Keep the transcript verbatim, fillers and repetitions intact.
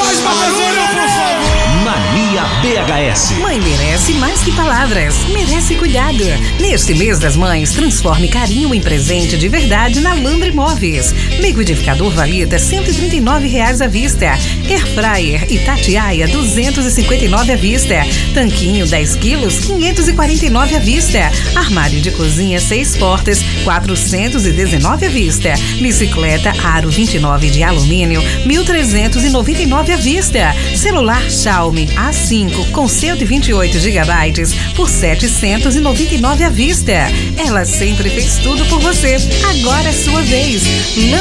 Mais barulho, por favor! Mania B H S. Mãe merece mais que palavras, merece cuidado. Neste mês das mães, transforme carinho em presente de verdade na Landry Móveis. Liquidificador Valita, cento e trinta e nove reais à vista. Air Fryer Itatiaia, duzentos e cinquenta e nove à vista. Tanquinho dez quilos, quinhentos e quarenta e nove à vista. Armário de cozinha seis portas, quatrocentos e dezenove à vista. Bicicleta Aro vinte e nove de alumínio, mil trezentos e noventa e nove à vista. Celular Xiaomi A cinco com cento e vinte e oito gigabytes por setecentos e noventa e nove à vista. Ela sempre fez tudo por você. Agora é sua vez.